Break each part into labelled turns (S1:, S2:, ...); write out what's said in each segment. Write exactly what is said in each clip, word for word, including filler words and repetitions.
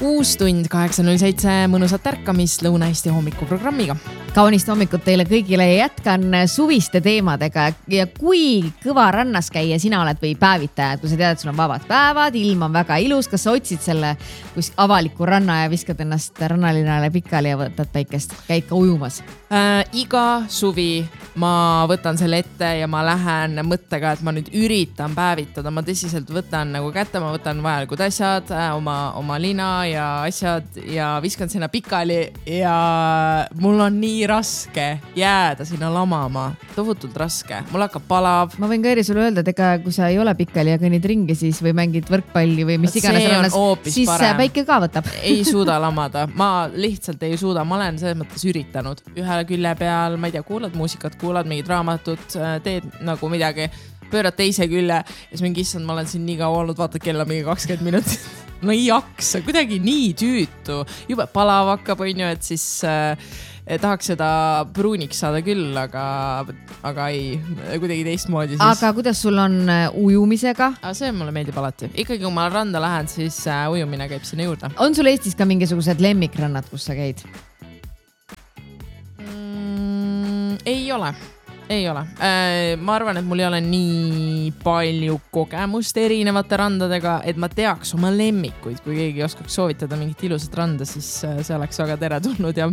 S1: kuus tund kaheksa null seitse mõnusat ärkamist Lõuna-Eesti hommikuprogrammiga.
S2: Kaunist hommikut teile kõigile ja jätkan suviste teemadega ja kui kõva rannas käia sina oled või päevitaja, kui sa tead, et sul on vabad päevad, ilm on väga ilus, kas sa otsid selle kus avaliku ranna ja viskad ennast rannalinale pikali ja võtad päikest, käid ka ujumas?
S1: Äh, iga suvi ma võtan selle ette ja ma lähen mõttega, et ma nüüd üritan päevitada, ma tõsiselt võtan nagu kätte, ma võtan vajalikud asjad, oma, oma lina ja asjad ja viskan sinna pikali ja mul on nii raske jääda sinna lamama, tohutult raske, mul hakkab palav.
S2: Ma võin ka eri sulle öelda, et ega kui sa ei ole pikali ja kõnnid ringi siis või mängid võrkpalli või mis iganes rannas, siis parem. Päike ka võtab.
S1: Ei suuda lamada, ma lihtsalt ei suuda, ma olen selles mõttes üritanud ühe külje peal, ma ei tea, kuulad muusikat, kuulad mingid raamatut, teed nagu midagi, pöörad teise külje ja siis mingi issand, ma olen siin nii kaua olnud, vaata kella mingi kakskümmend minutit. No ei jaksa, kuidagi nii tüütu, jube palav hakkab, on ju, et siis äh, tahaks seda pruuniks saada küll, aga, aga ei, kuidagi teistmoodi siis.
S2: Aga kuidas sul on ujumisega?
S1: Aga see mulle meeldib alati. Ikkagi kui ma randa lähen, siis äh, ujumine käib sinna juurde.
S2: On sul Eestis ka mingisugused lemmikrannad, kus sa käid?
S1: Mm, ei ole. Ei ole. Ma arvan, et mul ei ole nii palju kogemust erinevate randadega, et ma teaks oma lemmikuid. Kui keegi oskaks soovitada mingit ilusat randa, siis see oleks väga teretulnud. Ja...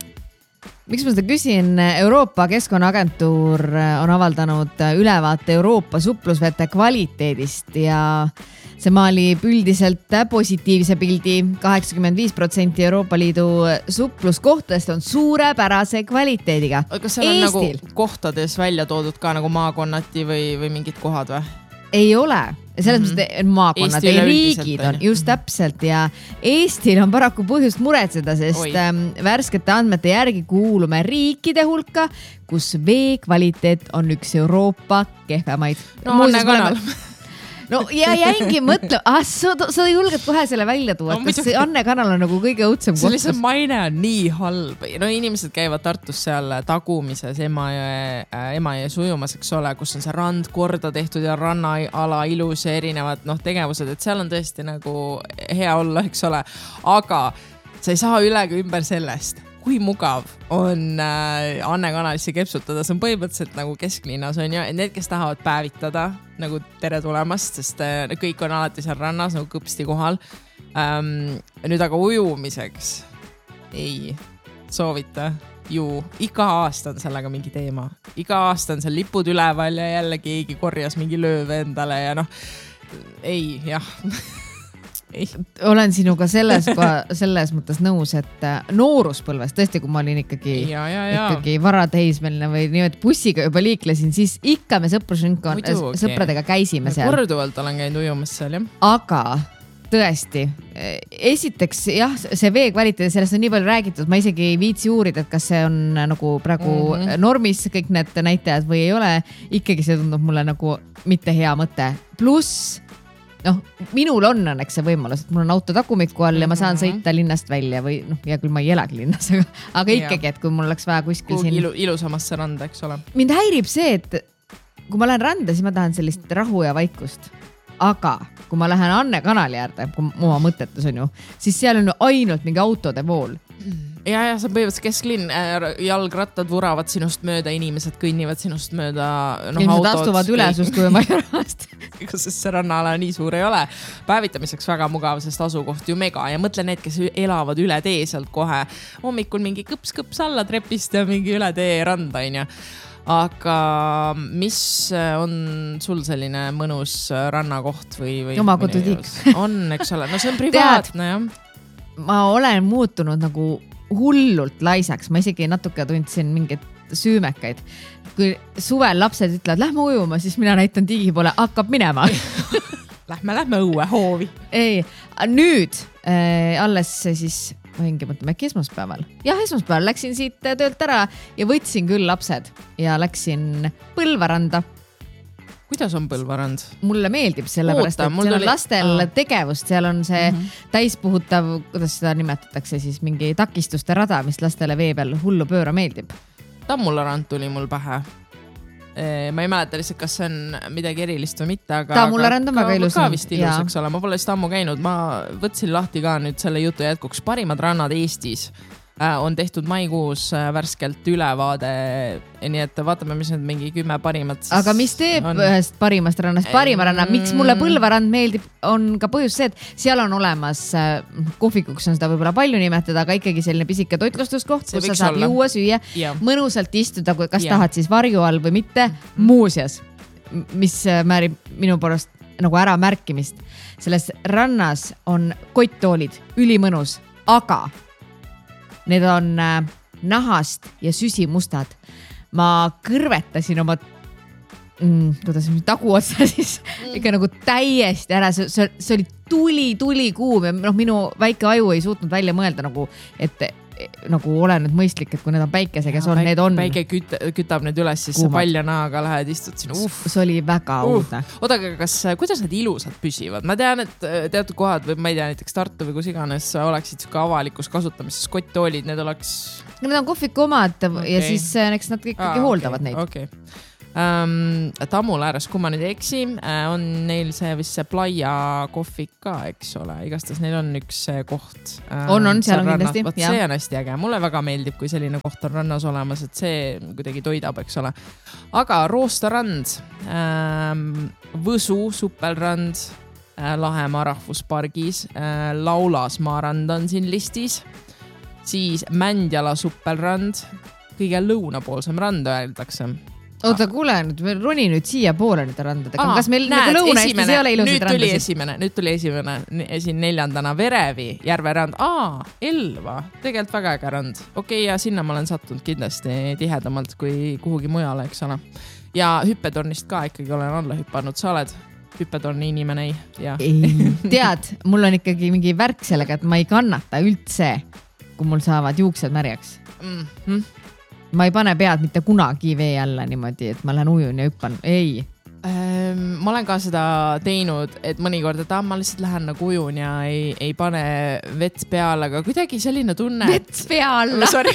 S2: Miks ma seda küsin? Euroopa Keskkonnaagentuur on avaldanud ülevaate Euroopa suplusvete kvaliteedist ja see maalib üldiselt positiivse pildi. kaheksakümmend viis protsenti Euroopa Liidu supluskohtadest on suurepärase kvaliteediga.
S1: Kas seal on Eestil nagu kohtades välja toodud ka nagu maakonnati või, või mingid kohad või?
S2: Ei ole. Selles mõttes mm-hmm. maakonnad ja riigid on just täpselt ja Eestil on paraku põhjust muretseda, sest Oi. Värskete andmete järgi kuulume riikide hulka, kus vee kvaliteet on üks Euroopa kehvemaid.
S1: No Anne Kanal.
S2: No ja jäingi mõtle, ah, sa, sa julged kohe selle välja tuua, no, kas see Anne Kanal on nagu kõige õudsem
S1: koht? See lihtsalt maine on nii halb. No inimesed käivad Tartus seal tagumises Emajõe, Emajõe sujumas, eks ole, kus on see rand korda tehtud ja rannaala ilus ja erinevad no, tegevused, et seal on tõesti nagu hea olla, eks ole. Aga sa ei saa üle ümber sellest, kui mugav on äh, Anne Kanalisse kepsutada. See on põhimõtteliselt nagu kesklinnas on ju, et need, kes tahavad päevitada, nagu tere tulemast, sest äh, kõik on alati seal rannas nagu kõpsti kohal. Ähm, nüüd aga ujumiseks ei soovita ju. Iga aasta on sellega mingi teema. Iga aasta on seal lipud üleval ja jälle keegi korjas mingi lööve endale ja noh, ei, jah. Ei.
S2: Olen sinuga selles, selles mõttes nõus, et nooruspõlves, tõesti, kui ma olin ikkagi,
S1: ja, ja, ja.
S2: ikkagi varateismeline või niimoodi bussiga juba liiklesin, siis ikka me sõprusrinko sõpradega käisime seal.
S1: Korduvalt olen käinud ujumas seal, jah.
S2: Aga tõesti, esiteks jah, see vee kvaliteedi, sellest on nii palju räägitud, ma isegi ei viitsi uurida, et kas see on nagu praegu mm-hmm. normis kõik need näitajad või ei ole. Ikkagi see tundub mulle nagu mitte hea mõte. Pluss noh, minul on õnneks see võimalus, et mul on auto tagumiku all ja ma saan sõita linnast välja või noh, ja küll ma ei elagi linnas, aga, aga ikkagi, et kui mul oleks vaja kuskil siin...
S1: Ilu, ilusamasse randa, eks ole.
S2: Mind häirib see, et kui ma lähen randa, siis ma tahan sellist rahu ja vaikust. Aga kui ma lähen Anne Kanali äärde, kui oma mõtetus on ju, siis seal on ju ainult mingi autode vool.
S1: Ja, ja see on põhimõtteliselt kesklinn, jalgrattad vuravad sinust mööda, inimesed kõnnivad sinust mööda.
S2: No, inimesed autod, astuvad üle sust, kui on majorast.
S1: Sest see rannaala nii suur ei ole. Päevitamiseks väga mugav, sest asukoht ju mega ja mõtle need, kes elavad üle tee sealt kohe. Hommikul mingi kõps-kõps alla trepist ja mingi üle tee randa, on ju. Aga mis on sul selline mõnus rannakoht või, või
S2: oma kodutik?
S1: On, eks ole. No see on privaatne, jah.
S2: Ma olen muutunud nagu hullult laisaks, ma isegi natuke tundsin mingeid süümekaid. Kui suvel lapsed ütlevad, lähme ujuma, siis mina näitan digi poole, hakkab minema.
S1: Lähme, lähme õue hoovi.
S2: Ei, nüüd äh, alles siis, ma hingi mõtleme, äkki esmaspäeval. Jah, esmaspäeval läksin siit töölt ära ja võtsin küll lapsed ja läksin Põlvaranda.
S1: Kuidas on Põlvarand?
S2: Mulle meeldib sellepärast, et seal on lastel ah. tegevust, seal on see mm-hmm. täispuhutav, kuidas seda nimetatakse siis, mingi takistuste rada, mis lastele vee peal hullu pööra meeldib.
S1: Tammularand tuli mul pähe. ma ei mäleta lihtsalt, kas see on midagi erilist või mitte, aga
S2: Tammula rand on väga ilus.
S1: Ka vist ilus, eks ole, ma pole vist ammu käinud, ma võtsin lahti ka nüüd selle jutu jätkuks parimad rannad Eestis. On tehtud maikuus värskelt ülevaade, nii et vaatame, mis need mingi kümme parimat siis
S2: aga mis teeb on... ühest parimast rannast parima ranna, miks mulle Põlvarand meeldib, on ka põhjus see, et seal on olemas kohvikuks on seda võib-olla palju nimetada, aga ikkagi selline pisike toitlustuskoht, kus sa saad olla. Juua, süüa, ja. Mõnusalt istuda, kas ja. Tahad siis varju all või mitte, muuseas, mis määrib minu poolest nagu ära märkimist. Selles rannas on kotttoolid, ülimõnus, aga need on äh, nahast ja süsimustad. Ma kõrvetasin oma mm, kuidas taguotsa siis mm. ikka nagu täiesti ära. See, see, see oli tuli, tuli kuum ja noh, minu väike aju ei suutnud välja mõelda nagu, et nagu ole nüüd mõistlik, et kui need on päikesega, kes on,
S1: päike,
S2: need on.
S1: Päike küt, kütab need üles, siis sa palja nahaga lähed, istud sinna. Uff.
S2: See oli väga uudne.
S1: Oota, aga kas, kuidas need ilusad püsivad? Ma tean, et teatud kohad või ma ei tea, näiteks Tartu või kus iganes oleksid ka avalikus kasutamises kotttoolid, need oleks...
S2: Need on kohviku omad okay. Ja siis eks nad ikkagi ah, hooldavad
S1: okay.
S2: neid.
S1: Okei. Okay. Um, Tammula ääres, kui ma nüüd eksi, on neil see vist see Playa kohvik ka, eks ole, igastas neil on üks koht.
S2: On, on, seal on kindlasti.
S1: Vaat see on hästi äge, mulle väga meeldib, kui selline koht on rannas olemas, et see kuidagi toidab, eks ole. Aga Roostarand, ähm, Võsu Suppelrand, äh, Lahemaa rahvuspargis, äh, Laulasmaarand on siin listis, siis Mändjala Suppelrand, kõige lõunapoolsem rand öeldakse.
S2: Oota, kuule, nüüd me roni nüüd siia poole nüüd randadega. Kas meil näed, nagu Lõuna-Eestis ei ole ilusid randasid?
S1: Nüüd tuli esimene, nüüd tuli esimene, esin neljandana Verevi, Järverand. Aa, Elva, tegelikult väga äge rand. Okei, okay, ja sinna ma olen sattunud kindlasti tihedamalt kui kuhugi mujale, eks ole. Ja hüppetornist ka ikkagi olen alla hüpanud. Sa oled hüppetorni inimene, ei? Ja.
S2: ei tead, mul on ikkagi mingi värk sellega, et ma ei kannata üldse, kui mul saavad juuksed märjaks. Mm-hmm. Ma ei pane pead mitte kunagi vee alla niimoodi, et ma lähen ujun ja hüppan. Ei.
S1: Ähm, ma olen ka seda teinud, et mõnikord, et ah, ma lihtsalt lähen nagu ujun ja ei, ei pane vets peale, aga kuidagi selline tunne.
S2: Vets pea alla.
S1: Sorry.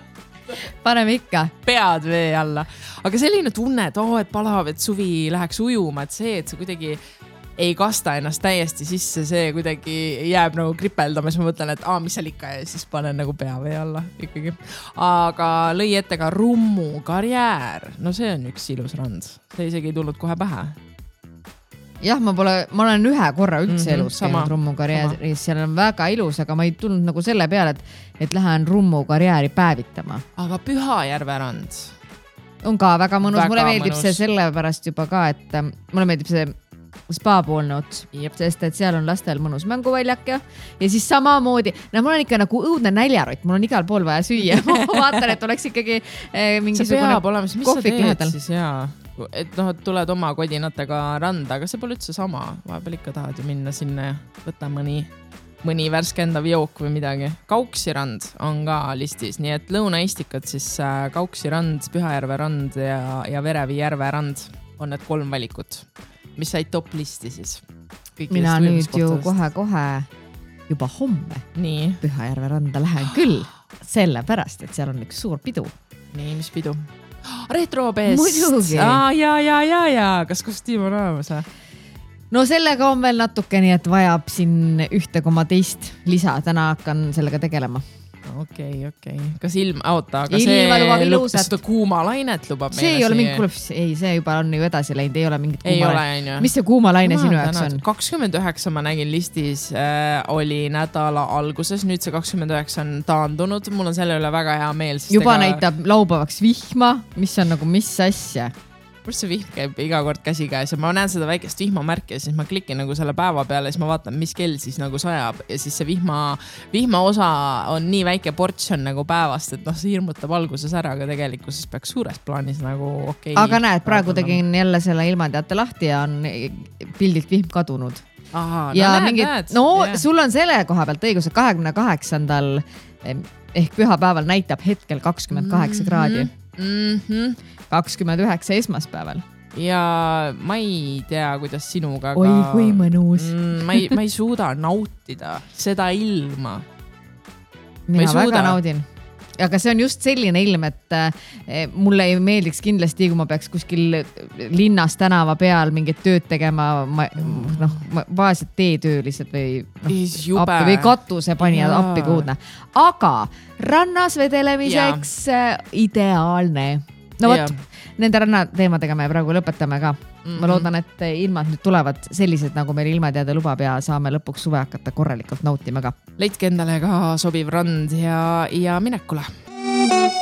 S2: Paneme ikka.
S1: Pead vee alla. Aga selline tunne, et oh, et palav, et suvi läheks ujuma, et see, et see kuidagi ei kasta ennast täiesti sisse, see kuidagi jääb nagu kripeldama, siis ma mõtlen, et aa, mis seal ikka ja siis panen nagu pea vee alla ikkagi. Aga lõi ette ka Rummu karjäär. No see on üks ilus rand. See isegi ei tulnud kohe pähe.
S2: Jah, ma pole, ma olen ühe korra üldse mm-hmm, elus käinud Rummu karjääris, seal on väga ilus, aga ma ei tulnud nagu selle peale, et, et lähen Rummu karjääri päevitama.
S1: Aga Pühajärve rand?
S2: On ka väga mõnus, väga mulle meeldib mõnus. See selle pärast juba ka, et mulle meeldib see spa-poolne ots, sest et seal on lastel mõnus mänguväljak ja, ja siis samamoodi, no mul on ikka nagu õudne näljarott, mul on igal pool vaja süüa. Ma vaatan, et oleks ikkagi eh, mingisugune kohvik lähedal.
S1: Siis jaa, et noh, et tuled oma kodinatega randa, aga see pole üldse sama. Vahepeal ikka tahad ju minna sinna ja võtta mõni, mõni värskendav jook või midagi. Kauksirand on ka listis, nii et Lõuna-Eestikad siis Kauksirand, Pühajärve rand ja, ja Verevi järve rand on need kolm valikut. Mis said top listi siis?
S2: Mina nüüd ju kohe-kohe juba homme
S1: nii.
S2: Pühajärve randa lähen küll, sellepärast, et seal on üks suur pidu.
S1: Nii, mis pidu? Retrobest!
S2: Muidugi!
S1: Aa, ja, ja, ja, ja. Kas kostüüm on olemas?
S2: No sellega on veel natuke, nii et vajab siin ühte koma teist lisa. Täna hakkan sellega tegelema.
S1: Okei, okei. Kas ilm, oota, aga see lõpp, seda kuumalainet lubab meile?
S2: See ei ole mingi kulps, ei, see juba on ju edasi läinud, ei ole mingit kuumalaine.
S1: Ole,
S2: mis see kuumalaine sinu jaoks on?
S1: kakskümmend üheksa ma nägin listis, äh, oli nädala alguses, nüüd see kakskümmend üheksa on taandunud, mul on selle üle väga hea meel.
S2: Juba ega... näitab laupäevaks vihma, mis on nagu mis asja?
S1: Must see vihm käib iga kord käsi käes ja ma näen seda väikest vihmamärki ja siis ma klikin nagu selle päeva peale ja siis ma vaatan, mis kell siis nagu sajab ja siis see vihma, vihma osa on nii väike portsjon nagu päevast, et noh, see hirmutab alguses ära, aga tegelikkuses peaks suures plaanis nagu okei. Okay,
S2: aga näed, praegu tegin jälle selle ilmateate lahti ja on pildilt vihm kadunud.
S1: Aha,
S2: ja
S1: no näed,
S2: mingid,
S1: näed.
S2: No
S1: yeah.
S2: Sul on selle koha pealt õigus, et kahekümne kaheksandal ehk pühapäeval näitab hetkel kakskümmend kaheksa kraadi.
S1: Mm-hmm.
S2: kakskümmend üheksa esmaspäeval.
S1: Ja ma ei tea, kuidas sinuga
S2: Oi,
S1: ka...
S2: kui mõnus.
S1: Mm, ma, ei, ma ei suuda nautida seda ilma.
S2: Mina väga naudin. aga see on just selline ilm, et äh, mulle ei meeldiks kindlasti, kui ma peaks kuskil linnas tänava peal mingit tööd tegema, ma, noh, vaesed teetöölised või, no, appi, või katusepanijad appi kuudne. Aga rannas vedelemiseks ja. Ideaalne. No võt, nende rannateemadega me praegu lõpetame ka. Mm-hmm. Ma loodan, et ilmad nüüd tulevad sellised, nagu meil ilmateade lubab ja saame lõpuks suve hakata korralikult nautima ka.
S1: Leidke endale ka sobiv rand ja, ja minekule.